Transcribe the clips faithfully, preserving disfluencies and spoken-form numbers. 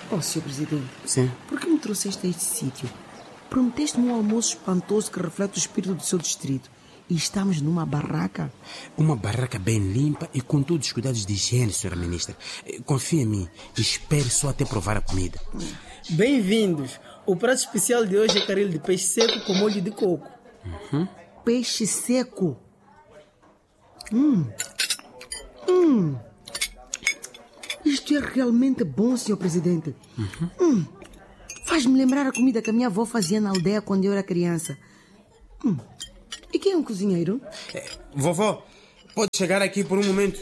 Oh, senhor Presidente. Sim. Por que me trouxeste a este sítio? Prometeste-me um almoço espantoso que reflete o espírito do seu distrito. E estamos numa barraca. Uma barraca bem limpa e com todos os cuidados de higiene, senhora Ministra. Confia em mim. Espere só até provar a comida. Bem-vindos. O prato especial de hoje é caril de peixe seco com molho de coco. Uhum. Peixe seco? Hum. Hum. Isto é realmente bom, senhor Presidente. Uhum. Hum. Faz-me lembrar a comida que a minha avó fazia na aldeia quando eu era criança. Hum. E quem é um cozinheiro? É, vovó, pode chegar aqui por um momento?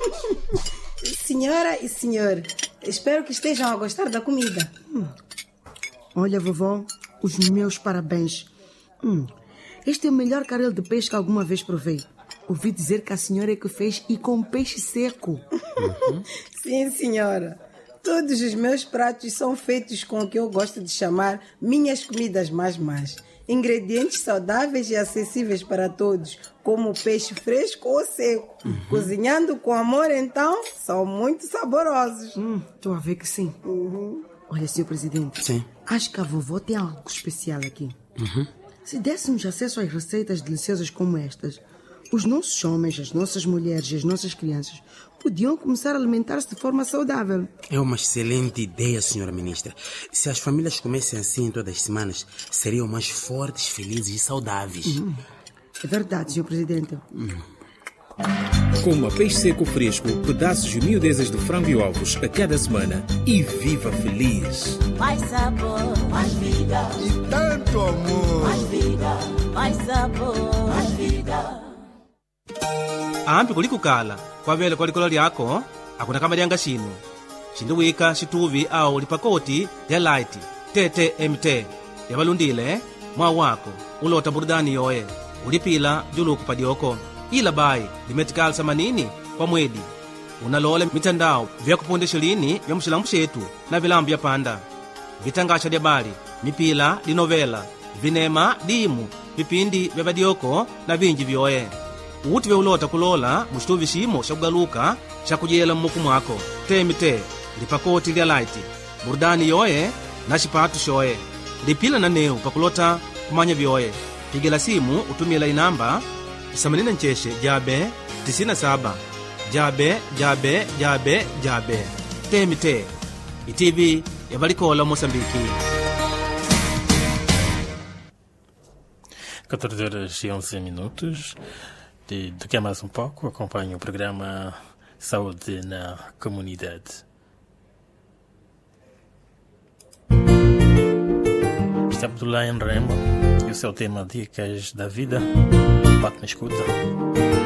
Senhora e senhor, espero que estejam a gostar da comida. Hum. Olha, vovó, os meus parabéns. Hum. Este é o melhor caril de peixe que alguma vez provei. Ouvi dizer que a senhora é que fez e com peixe seco. Uhum. Sim, senhora. Todos os meus pratos são feitos com o que eu gosto de chamar minhas comidas mais mais. Ingredientes saudáveis e acessíveis para todos, como peixe fresco ou seco. Uhum. Cozinhando com amor, então, são muito saborosos. Estou hum, a ver que sim. Uhum. Olha, senhor Presidente, sim. Acho que a vovó tem algo especial aqui. Uhum. Se dessemos acesso às receitas deliciosas como estas, os nossos homens, as nossas mulheres e as nossas crianças podiam começar a alimentar-se de forma saudável. É uma excelente ideia, senhora Ministra. Se as famílias comessem assim todas as semanas, seriam mais fortes, felizes e saudáveis. Uhum. É verdade, senhor Presidente. Uhum. Coma peixe seco fresco, pedaços e miudezas de frango e ovos a cada semana e viva feliz. Mais sabor, mais vida. E tanto amor. Mais vida, mais sabor, mais vida. Ambi kulikukala kwavele kwa likolo lyako akuna kama lyanga xino xindiwika xituvi awu lipakoti lya light tete mt lyavalundile mwa wako ulota burudani yoye ulipila juluku padyoko ila bayi limetikali samanini kwa mwedi unalole mitandao vyakupundisha lini vya mxilambu xetu na vilambu vya panda vitangaxa lya bali mipila linovela vinema dimu vipindi vya vadyoko na vinji vyoye uti veulota kulola muxituvi ximo xa kugaluka xa kujela mmuku mwako temite lipakoti lya light burudani yoye na xipatu xoye lipila na neu pakulota kumanya vyoye pigela simu utumila inamba isamanina ncexe jabe tisina saba jabe jabe jabe jabe temite itivi yavalikola Moçambique. catorze horas e onze minutos. De, daqui a mais um pouco acompanhe o programa Saúde na Comunidade. Estamos lá em Remo e o seu tema Dicas da Vida. Bate na escuta.